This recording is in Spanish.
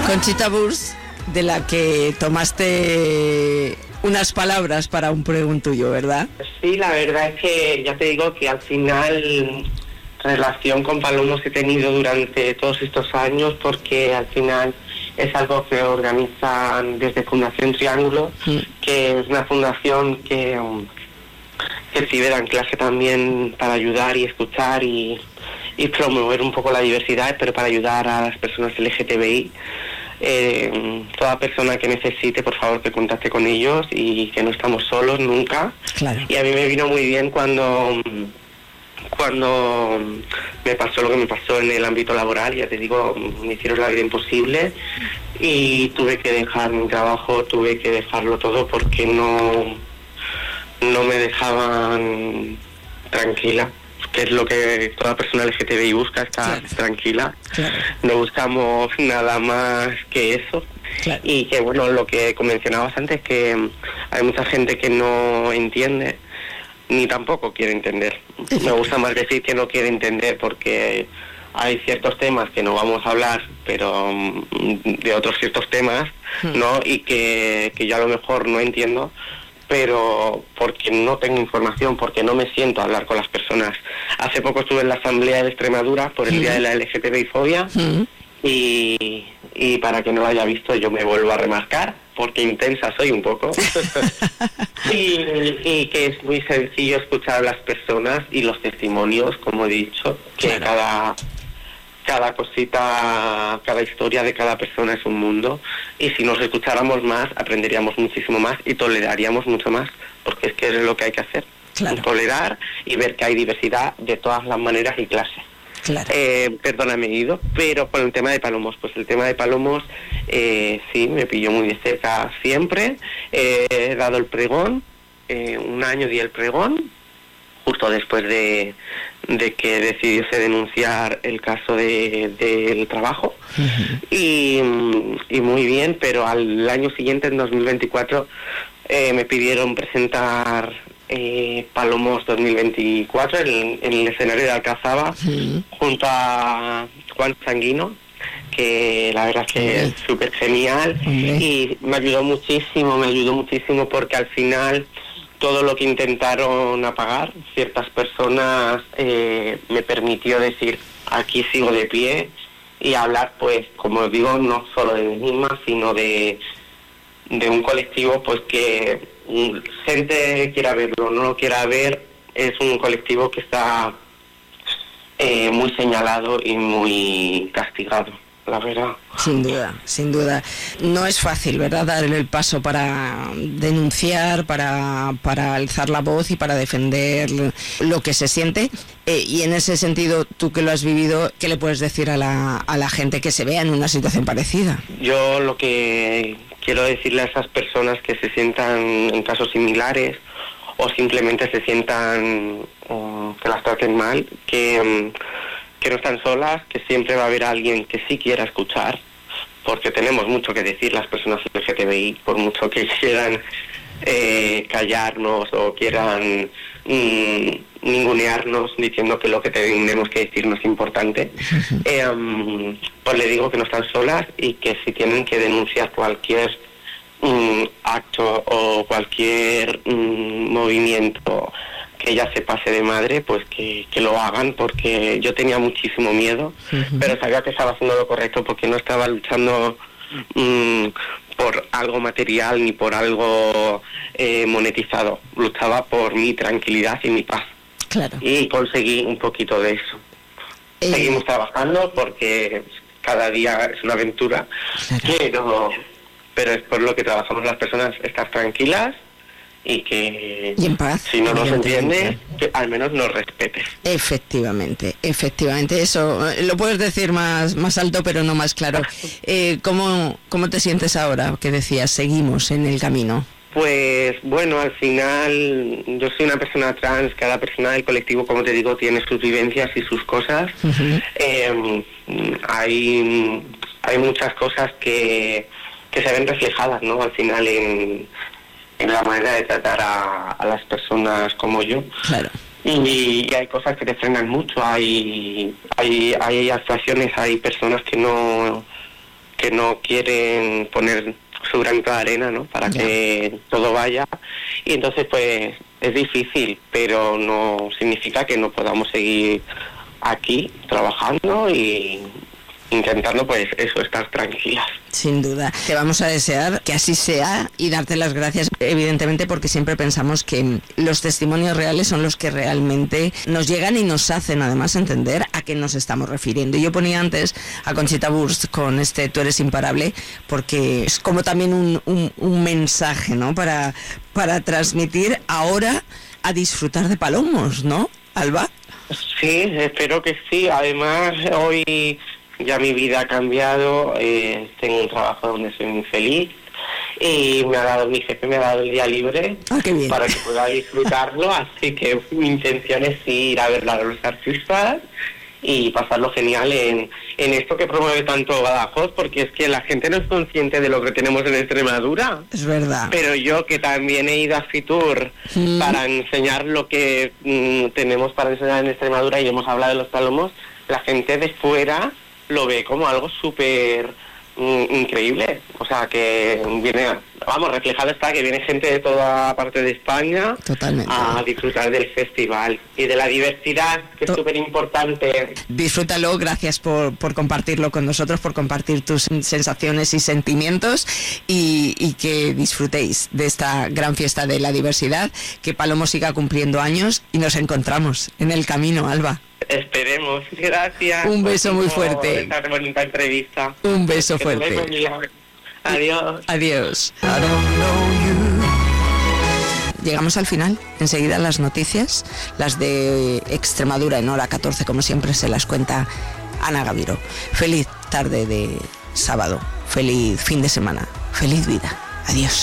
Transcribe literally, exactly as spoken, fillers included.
Conchita Wurst, de la que tomaste unas palabras para un pregón tuyo, ¿verdad? Sí, la verdad es que ya te digo que al final relación con Palomos he tenido durante todos estos años, porque al final es algo que organizan desde Fundación Triángulo, mm. que es una fundación que, que sirve en clase también para ayudar y escuchar y, y promover un poco la diversidad, pero para ayudar a las personas L G T B I. Eh, toda persona que necesite, por favor, que contacte con ellos, y que no estamos solos nunca. Claro. Y a mí me vino muy bien cuando cuando me pasó lo que me pasó en el ámbito laboral. Ya te digo, me hicieron la vida imposible y tuve que dejar mi trabajo, tuve que dejarlo todo porque no no me dejaban tranquila, que es lo que toda persona L G T B I busca, estar claro. tranquila. Claro. No buscamos nada más que eso. Claro. Y que, bueno, lo que mencionabas antes, que hay mucha gente que no entiende, ni tampoco quiere entender. Me gusta más decir que no quiere entender, porque hay ciertos temas que no vamos a hablar, pero de otros ciertos temas, ¿no? Y que, que yo a lo mejor no entiendo, pero porque no tengo información, porque no me siento a hablar con las personas. Hace poco estuve en la Asamblea de Extremadura por el uh-huh. Día de la L G T B I fobia, uh-huh. y, y para que no lo haya visto, yo me vuelvo a remarcar, porque intensa soy un poco. y, y que es muy sencillo escuchar a las personas y los testimonios, como he dicho, que claro. cada... cada cosita, cada historia de cada persona es un mundo, y si nos escucháramos más, aprenderíamos muchísimo más y toleraríamos mucho más, porque es que es lo que hay que hacer, claro. tolerar y ver que hay diversidad de todas las maneras y clases. Claro. Eh, perdóname, Ido, pero con el tema de Palomos, pues el tema de Palomos eh, sí, me pilló muy de cerca siempre. Eh, he dado el pregón, eh, un año di el pregón, justo después de, de que decidiese denunciar el caso de, del trabajo. Uh-huh. y, y muy bien, pero al año siguiente, en dos mil veinticuatro, eh, me pidieron presentar eh, Palomos dos mil veinticuatro en, en el escenario de Alcazaba, uh-huh. junto a Juan Sanguino, que la verdad es que es súper genial, uh-huh. y me ayudó muchísimo, me ayudó muchísimo porque al final todo lo que intentaron apagar ciertas personas eh, me permitió decir, aquí sigo de pie, y hablar, pues, como digo, no solo de mí misma, sino de, de un colectivo, pues, que gente quiera verlo, no lo quiera ver, es un colectivo que está eh, muy señalado y muy castigado, la verdad. Sin duda, sin duda. No es fácil, ¿verdad?, dar el paso para denunciar, para, para alzar la voz y para defender lo que se siente. Eh, y en ese sentido, tú que lo has vivido, ¿qué le puedes decir a la, a la gente que se vea en una situación parecida? Yo lo que quiero decirle a esas personas que se sientan en casos similares, o simplemente se sientan um, que las traten mal, que... Um, que no están solas, que siempre va a haber alguien que sí quiera escuchar, porque tenemos mucho que decir las personas L G T B I, por mucho que quieran eh, callarnos o quieran mm, ningunearnos diciendo que lo que tenemos que decir no es importante. eh, um, pues le digo que no están solas, y que si tienen que denunciar cualquier mm, acto o cualquier mm, movimiento que ella se pase de madre, pues que, que lo hagan, porque yo tenía muchísimo miedo, uh-huh. pero sabía que estaba haciendo lo correcto, porque no estaba luchando mmm, por algo material ni por algo eh, monetizado, luchaba por mi tranquilidad y mi paz. Claro. Y conseguí un poquito de eso. Eh... Seguimos trabajando, porque cada día es una aventura, claro. pero, pero es por lo que trabajamos las personas, estar tranquilas, y que y en paz, si no nos entiende, que al menos nos respete. Efectivamente, efectivamente, eso lo puedes decir más más alto, pero no más claro. Eh, ¿cómo, ¿Cómo te sientes ahora, que decías, seguimos en el camino? Pues bueno, al final yo soy una persona trans, cada persona del colectivo, como te digo, tiene sus vivencias y sus cosas. Uh-huh. eh, hay, hay muchas cosas que, que se ven reflejadas, ¿no?, al final en... en la manera de tratar a, a las personas como yo. Claro. Y, y hay cosas que te frenan mucho, hay hay hay actuaciones, hay personas que no que no quieren poner su granito de arena, ¿no? Para ya. que todo vaya. Y entonces, pues, es difícil, pero no significa que no podamos seguir aquí trabajando y intentando, pues, eso, estar tranquilas. Sin duda. Te vamos a desear que así sea y darte las gracias, evidentemente, porque siempre pensamos que los testimonios reales son los que realmente nos llegan y nos hacen, además, entender a qué nos estamos refiriendo. Yo ponía antes a Conchita Wurst con este Tú eres imparable, porque es como también un, un, un mensaje, ¿no? Para, para transmitir ahora a disfrutar de palomos, ¿no, Alba? Sí, espero que sí. Además, hoy ya mi vida ha cambiado, eh, tengo un trabajo donde soy muy feliz y me ha dado, mi jefe me ha dado el día libre ah, qué bien. para que pueda disfrutarlo, así que mi intención es ir a ver a los artistas y pasarlo genial en, en esto que promueve tanto Badajoz, porque es que la gente no es consciente de lo que tenemos en Extremadura. Es verdad. Pero yo, que también he ido a Fitur mm. para enseñar lo que mm, tenemos para enseñar en Extremadura y hemos hablado de los palomos, la gente de fuera lo ve como algo súper mm, increíble. O sea, que viene, vamos, reflejado está que viene gente de toda parte de España Totalmente. a disfrutar del festival y de la diversidad, que to- es súper importante. Disfrútalo, gracias por, por compartirlo con nosotros, por compartir tus sensaciones y sentimientos y, y que disfrutéis de esta gran fiesta de la diversidad, que Palomo siga cumpliendo años y nos encontramos en el camino, Alba. Esperemos, gracias. Un beso muy fuerte. Esta bonita entrevista. Un beso que fuerte. Adiós. Adiós. Llegamos al final, enseguida las noticias, las de Extremadura en hora catorce, como siempre se las cuenta Ana Gaviro. Feliz tarde de sábado, feliz fin de semana, feliz vida. Adiós.